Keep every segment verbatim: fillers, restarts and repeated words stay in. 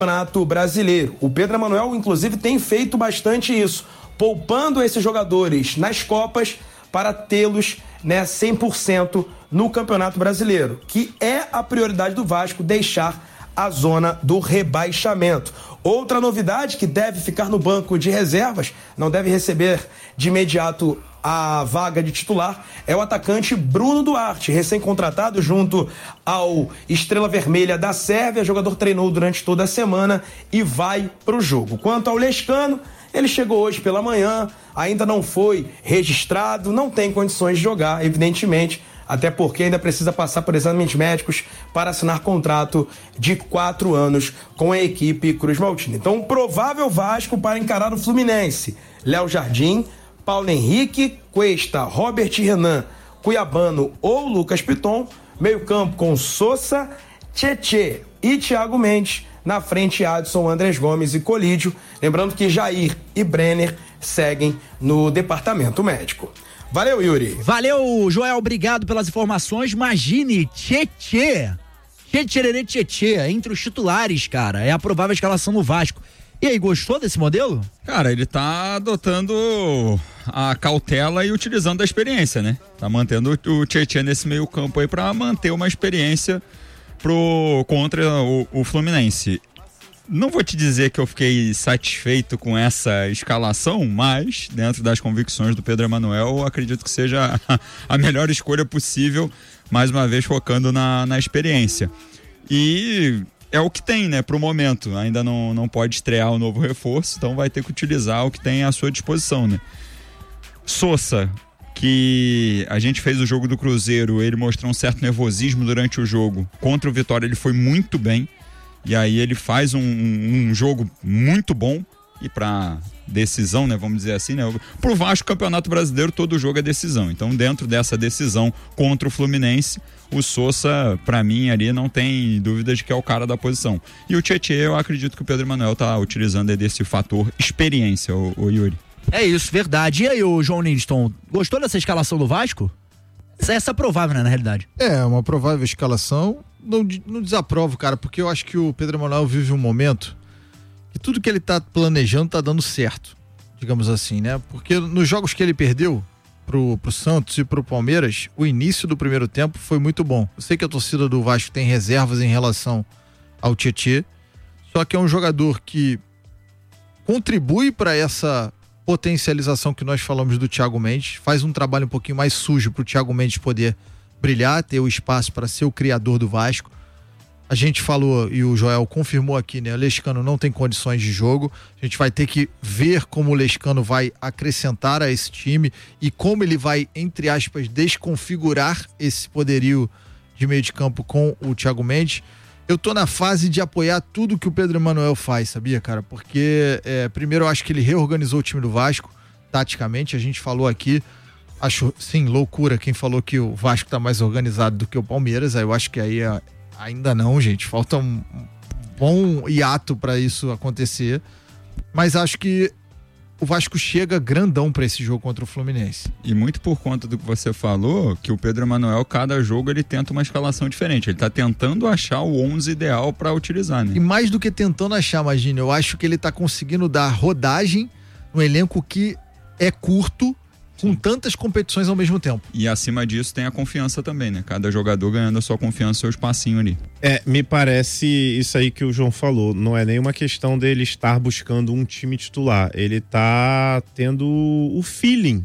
Campeonato Brasileiro. O Pedro Emanuel, inclusive, tem feito bastante isso, poupando esses jogadores nas Copas para tê-los, né, cem por cento no Campeonato Brasileiro, que é a prioridade do Vasco, deixar a zona do rebaixamento. Outra novidade que deve ficar no banco de reservas, não deve receber de imediato a vaga de titular, é o atacante Bruno Duarte, recém-contratado junto ao Estrela Vermelha da Sérvia. O jogador treinou durante toda a semana e vai para o jogo. Quanto ao Lescano, ele chegou hoje pela manhã, ainda não foi registrado, não tem condições de jogar, evidentemente, até porque ainda precisa passar por exames médicos para assinar contrato de quatro anos com a equipe Cruz Maltina. Então, um provável Vasco para encarar o Fluminense: Léo Jardim, Paulo Henrique, Cuesta, Robert Renan, Cuiabano ou Lucas Piton, meio campo com Sousa, Tietê e Thiago Mendes, na frente Adson, Andrés Gomes e Colídio, lembrando que Jair e Brenner seguem no departamento médico. Valeu, Yuri. Valeu, Joel, obrigado pelas informações. Imagine, Tietê, Tietê, Tietê, entre os titulares, cara, é a provável escalação do Vasco. E aí, gostou desse modelo? Cara, ele tá adotando a cautela e utilizando a experiência, né? Tá mantendo o Tietê nesse meio campo aí pra manter uma experiência pro, contra o, o Fluminense. Não vou te dizer que eu fiquei satisfeito com essa escalação, mas dentro das convicções do Pedro Emanuel, eu acredito que seja a, a melhor escolha possível, mais uma vez focando na, na experiência. E é o que tem, né, pro momento. Ainda não, não pode estrear o novo reforço, então vai ter que utilizar o que tem à sua disposição, né? Sousa, que a gente fez o jogo do Cruzeiro, ele mostrou um certo nervosismo durante o jogo. Contra o Vitória ele foi muito bem, e aí ele faz um, um jogo muito bom, e pra decisão, né, vamos dizer assim, né, pro Vasco, Campeonato Brasileiro, todo jogo é decisão. Então, dentro dessa decisão contra o Fluminense, o Sousa, pra mim, ali não tem dúvida de que é o cara da posição. E o Tietê, eu acredito que o Pedro Emanuel tá utilizando desse fator experiência, o, o Yuri. É isso, verdade. E aí, o João Lindstrom, gostou dessa escalação do Vasco? Essa é provável, né, na realidade? É, uma provável escalação. Não, não desaprovo, cara, porque eu acho que o Pedro Emanuel vive um momento que tudo que ele tá planejando tá dando certo, digamos assim, né? Porque nos jogos que ele perdeu pro, pro Santos e pro Palmeiras, o início do primeiro tempo foi muito bom. Eu sei que a torcida do Vasco tem reservas em relação ao Tietê, só que é um jogador que contribui para essa potencialização que nós falamos do Thiago Mendes, faz um trabalho um pouquinho mais sujo pro Thiago Mendes poder brilhar, ter o espaço para ser o criador do Vasco. A gente falou, e o Joel confirmou aqui, né? O Lescano não tem condições de jogo. A gente vai ter que ver como o Lescano vai acrescentar a esse time e como ele vai, entre aspas, desconfigurar esse poderio de meio de campo com o Thiago Mendes. Eu tô na fase de apoiar tudo que o Pedro Emanuel faz, sabia, cara? Porque, é, primeiro, eu acho que ele reorganizou o time do Vasco, taticamente. A gente falou aqui, acho, sim, loucura quem falou que o Vasco tá mais organizado do que o Palmeiras. Aí eu acho que aí é, ainda não, gente. Falta um bom hiato para isso acontecer. Mas acho que o Vasco chega grandão para esse jogo contra o Fluminense. E muito por conta do que você falou, que o Pedro Emanuel, cada jogo, ele tenta uma escalação diferente. Ele tá tentando achar o onze ideal para utilizar, né? E mais do que tentando achar, imagina, eu acho que ele tá conseguindo dar rodagem no elenco que é curto, com tantas competições ao mesmo tempo. E acima disso tem a confiança também, né? Cada jogador ganhando a sua confiança, seu espacinho ali. É, me parece isso aí que o João falou. Não é nenhuma questão dele estar buscando um time titular. Ele tá tendo o feeling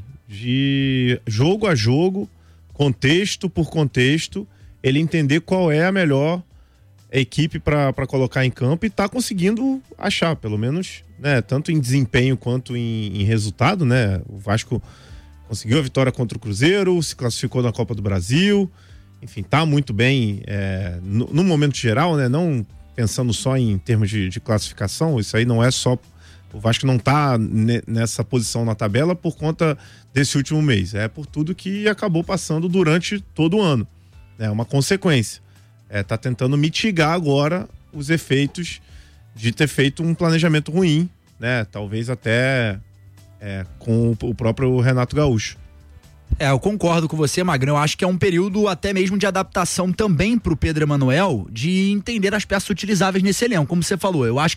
de jogo a jogo, contexto por contexto, ele entender qual é a melhor equipe para colocar em campo e tá conseguindo achar, pelo menos, né? Tanto em desempenho quanto em, em resultado, né? O Vasco conseguiu a vitória contra o Cruzeiro, se classificou na Copa do Brasil, enfim, tá muito bem é, no, no momento geral, né? Não pensando só em termos de, de classificação, isso aí não é só, o Vasco não tá ne, nessa posição na tabela por conta desse último mês, é por tudo que acabou passando durante todo o ano, é uma consequência, é, tá tentando mitigar agora os efeitos de ter feito um planejamento ruim, né? Talvez até É, com o próprio Renato Gaúcho. É, eu concordo com você, Magrão. Eu acho que é um período até mesmo de adaptação também pro Pedro Emanuel, de entender as peças utilizáveis nesse elenco. Como você falou, eu acho